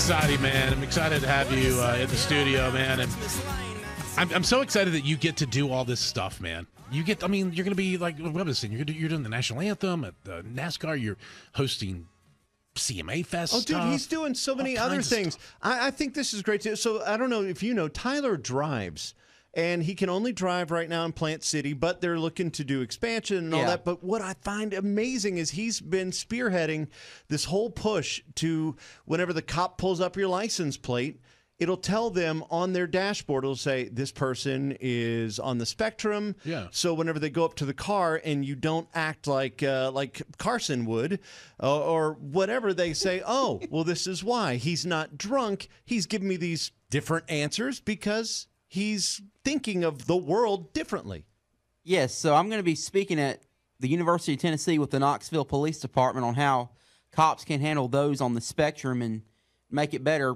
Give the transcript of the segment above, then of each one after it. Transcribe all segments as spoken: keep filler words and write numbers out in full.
exciting, man. I'm excited to have you uh, in the studio, man. And I'm, I'm so excited that you get to do all this stuff, man. You get, I mean, you're going to be like, what was it? You're, you're doing the national anthem at the NASCAR. You're hosting C M A Fest. Oh, dude, stuff, he's doing so many other things. I, I think this is great too. So I don't know if you know, Tyler drives. And he can only drive right now in Plant City, but they're looking to do expansion and all Yeah. that. But what I find amazing is he's been spearheading this whole push to whenever the cop pulls up your license plate, it'll tell them on their dashboard, it'll say, this person is on the spectrum. Yeah. So whenever they go up to the car and you don't act like uh, like Carson would uh, or whatever, they say, oh, well, this is why. He's not drunk. He's giving me these different answers because he's thinking of the world differently. Yes, so I'm going to be speaking at the University of Tennessee with the Knoxville Police Department on how cops can handle those on the spectrum and make it better.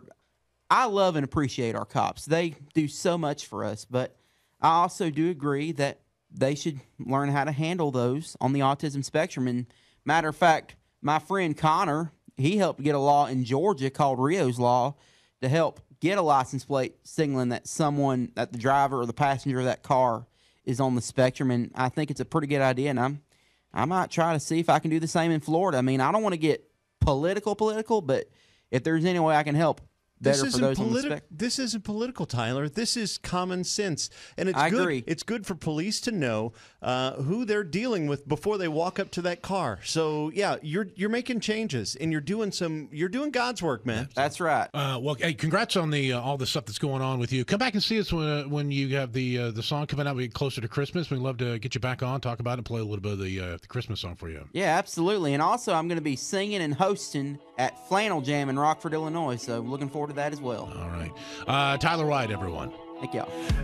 I love and appreciate our cops. They do so much for us, but I also do agree that they should learn how to handle those on the autism spectrum. And matter of fact, my friend Connor, he helped get a law in Georgia called Rio's Law to help get a license plate signaling that someone, that the driver or the passenger of that car is on the spectrum. And I think it's a pretty good idea. And I'm, I might try to see if I can do the same in Florida. I mean, I don't want to get political, political, but if there's any way I can help better for those on the spectrum. This isn't political, Tyler. This is common sense. And it's I good. agree. It's good for police to know uh, who they're dealing with before they walk up to that car. So yeah, you're you're making changes and you're doing some you're doing God's work, man. That's right. Uh, well, hey, congrats on the uh, all the stuff that's going on with you. Come back and see us when uh, when you have the uh, the song coming out. We get closer to Christmas. We'd love to get you back on, talk about it, and play a little bit of the uh, the Christmas song for you. Yeah, absolutely. And also, I'm going to be singing and hosting at Flannel Jam in Rockford, Illinois. So looking forward to that as well. All right. Uh, Tyler White, everyone. Thank y'all.